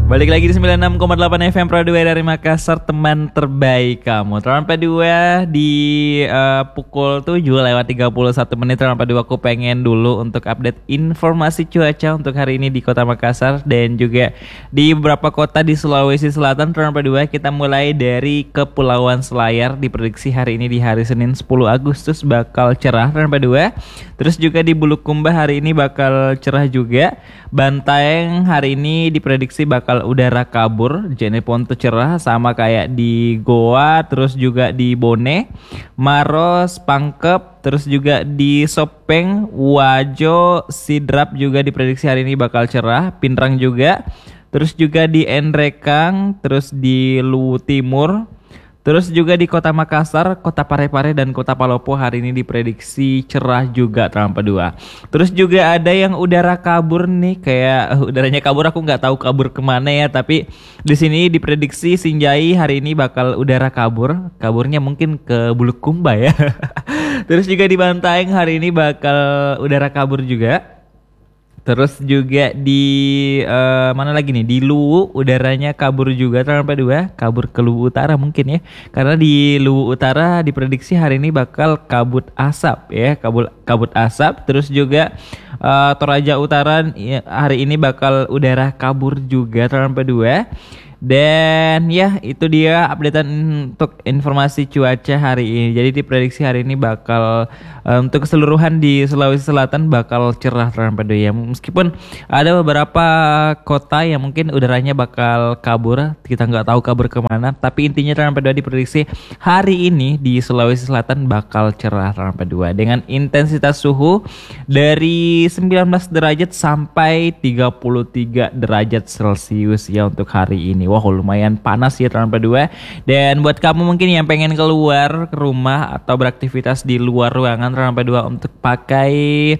Balik lagi di 96,8 FM Pro 2 dari Makassar, teman terbaik kamu. Teman P2 di pukul 7:31 Teman P2 aku pengen dulu untuk update informasi cuaca untuk hari ini di Kota Makassar dan juga di beberapa kota di Sulawesi Selatan. Teman P2 kita mulai dari Kepulauan Selayar, diprediksi hari ini di hari Senin 10 Agustus bakal cerah Teman P2. Terus juga di Bulukumba hari ini bakal cerah juga. Bantaeng hari ini diprediksi bakal udara kabur, jadi ponto cerah sama kayak di Goa, terus juga di Bone, Maros, Pangkep, terus juga di Sopeng, Wajo, Sidrap juga diprediksi hari ini bakal cerah, Pinrang juga, terus juga di Enrekang, terus di Luwu Timur. Terus juga di Kota Makassar, Kota Parepare dan Kota Palopo hari ini diprediksi cerah juga Teman P2. Terus juga ada yang udara kabur nih, kayak udaranya kabur, aku nggak tahu kabur kemana ya, tapi di sini diprediksi Sinjai hari ini bakal udara kabur, kaburnya mungkin ke Bulukumba ya. Terus juga di Bantaeng hari ini bakal udara kabur juga. Terus juga di mana lagi nih, di Luwu udaranya kabur juga Teman P2, kabur ke Luwu Utara mungkin ya, karena di Luwu Utara diprediksi hari ini bakal kabut asap ya, kabut asap. Terus juga Toraja Utara hari ini bakal udara kabur juga Teman P2. Dan ya itu dia updatean untuk informasi cuaca hari ini. Jadi diprediksi hari ini bakal untuk keseluruhan di Sulawesi Selatan bakal cerah Teman P2 ya. Meskipun ada beberapa kota yang mungkin udaranya bakal kabur, kita nggak tahu kabur kemana. Tapi intinya Teman P2 diprediksi hari ini di Sulawesi Selatan bakal cerah Teman P2 dengan intensitas suhu dari 19 derajat sampai 33 derajat Celcius ya untuk hari ini. Wah, lumayan panas ya Teman P2. Dan buat kamu mungkin yang pengen keluar ke rumah atau beraktivitas di luar ruangan Teman P2 untuk pakai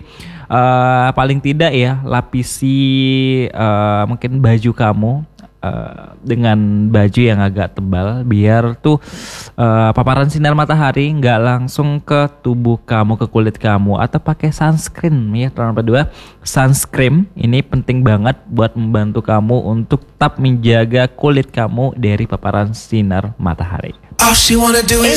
paling tidak ya lapisi mungkin baju kamu dengan baju yang agak tebal biar tuh paparan sinar matahari nggak langsung ke tubuh kamu, ke kulit kamu, atau pakai sunscreen ya Teman P2. Sunscreen ini penting banget buat membantu kamu untuk tetap menjaga kulit kamu dari paparan sinar matahari. All she wanna do is